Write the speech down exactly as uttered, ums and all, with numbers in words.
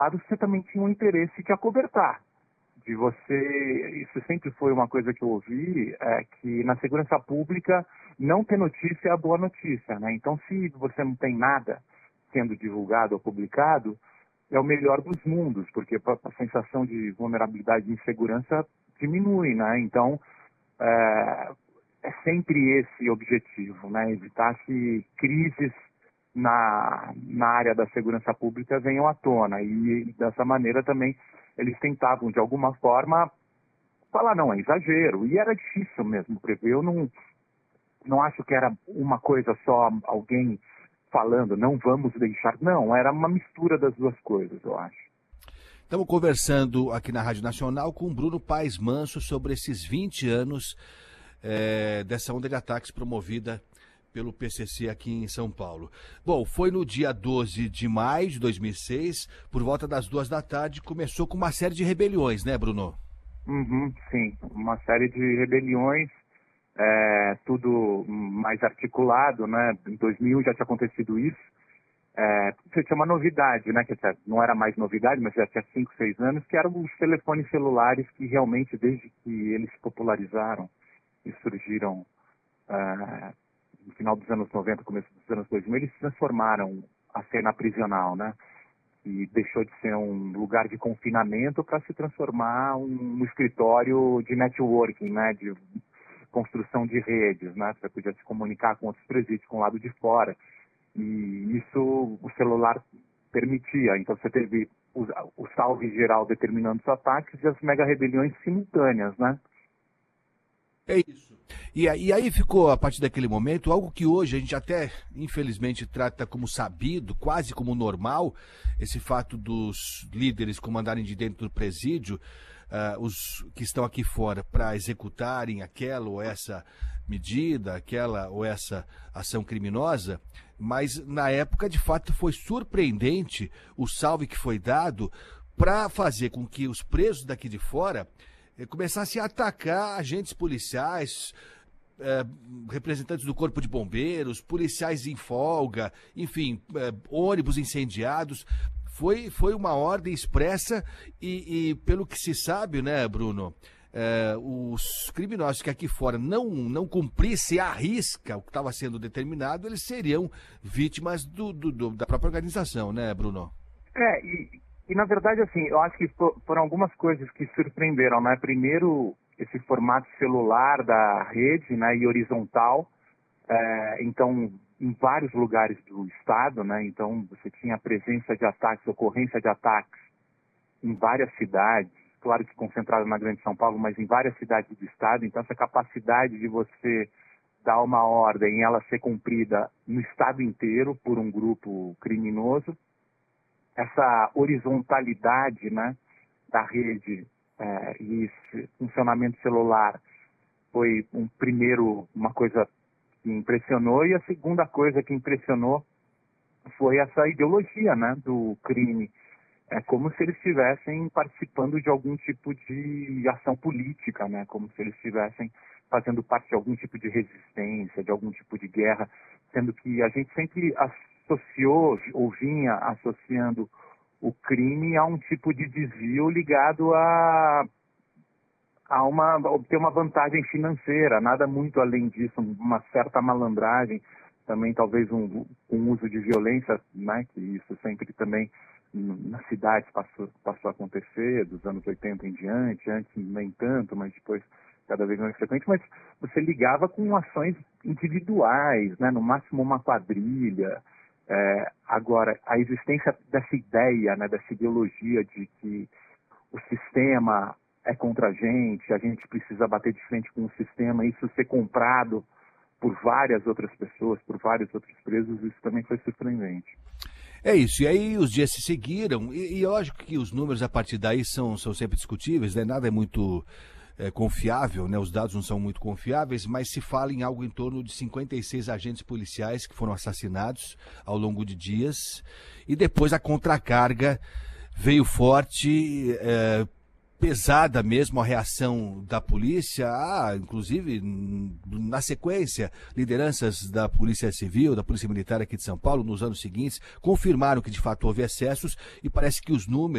você também tinha um interesse de acobertar. De você, isso sempre foi uma coisa que eu ouvi, é que na segurança pública não ter notícia é a boa notícia, né? Então, se você não tem nada sendo divulgado ou publicado, é o melhor dos mundos, porque a sensação de vulnerabilidade e insegurança diminui, né? Então, é, é sempre esse objetivo, né? Evitar que crises na, na área da segurança pública venham à tona. E dessa maneira também eles tentavam, de alguma forma, falar, não, é exagero. E era difícil mesmo prever. Eu não, não acho que era uma coisa só, alguém falando, não vamos deixar. Não, era uma mistura das duas coisas, eu acho. Estamos conversando aqui na Rádio Nacional com o Bruno Paes Manso sobre esses vinte anos é, dessa onda de ataques promovida pelo P C C aqui em São Paulo. Bom, foi no dia doze de maio de dois mil e seis, por volta das duas da tarde, começou com uma série de rebeliões, né, Bruno? Uhum, sim, uma série de rebeliões, é, tudo mais articulado, né? Em dois mil já tinha acontecido isso. É, você tinha uma novidade, né? Que não era mais novidade, mas já tinha cinco, seis anos, que eram os telefones celulares que realmente, desde que eles se popularizaram e surgiram é, no final dos anos noventa, começo dos anos dois mil, eles transformaram a cena prisional, né? E deixou de ser um lugar de confinamento para se transformar um, um escritório de networking, né? De construção de redes, né? Você podia se comunicar com outros presídios, com o lado de fora. E isso o celular permitia. Então você teve o, o salve geral determinando os ataques e as mega rebeliões simultâneas, né? É isso. E, e aí ficou, a partir daquele momento, algo que hoje a gente até, infelizmente, trata como sabido, quase como normal, esse fato dos líderes comandarem de dentro do presídio, uh, os que estão aqui fora, para executarem aquela ou essa medida, aquela ou essa ação criminosa, mas na época, de fato, foi surpreendente o salve que foi dado para fazer com que os presos daqui de fora começassem a atacar agentes policiais, eh, representantes do Corpo de Bombeiros, policiais em folga, enfim, eh, ônibus incendiados. Foi, foi uma ordem expressa e, e, pelo que se sabe, né, Bruno, eh, os criminosos que aqui fora não, não cumprissem à risca o que estava sendo determinado, eles seriam vítimas do, do, do, da própria organização, né, Bruno? É, e... E, na verdade, assim, eu acho que foram algumas coisas que surpreenderam, né? Primeiro, esse formato celular da rede, né? E horizontal. É, então, em vários lugares do estado, né? Então, você tinha a presença de ataques, ocorrência de ataques em várias cidades. Claro que concentrado na Grande São Paulo, mas em várias cidades do estado. Então, essa capacidade de você dar uma ordem e ela ser cumprida no estado inteiro por um grupo criminoso. Essa horizontalidade, né, da rede é, e esse funcionamento celular foi um primeiro, uma coisa que impressionou, e a segunda coisa que impressionou foi essa ideologia, né, do crime. É como se eles estivessem participando de algum tipo de ação política, né, como se eles estivessem fazendo parte de algum tipo de resistência, de algum tipo de guerra, sendo que a gente sempre associou, ou vinha associando o crime a um tipo de desvio ligado a, a uma, obter uma vantagem financeira, nada muito além disso, uma certa malandragem, também talvez um, um uso de violência, né, que isso sempre também nas cidades passou, passou a acontecer, dos anos oitenta em diante, antes nem tanto, mas depois cada vez mais frequente, mas você ligava com ações individuais, né, no máximo uma quadrilha. É, agora, a existência dessa ideia, né, dessa ideologia de que o sistema é contra a gente, a gente precisa bater de frente com o sistema, isso ser comprado por várias outras pessoas, por vários outros presos, isso também foi surpreendente. É isso, e aí os dias se seguiram, e, e lógico que os números a partir daí são, são sempre discutíveis, né? Nada é muito é, confiável, né? Os dados não são muito confiáveis, mas se fala em algo em torno de cinquenta e seis agentes policiais que foram assassinados ao longo de dias, e depois a contracarga veio forte, é, pesada mesmo a reação da polícia, ah, inclusive na sequência, lideranças da Polícia Civil, da Polícia Militar aqui de São Paulo, nos anos seguintes, confirmaram que de fato houve excessos, e parece que os números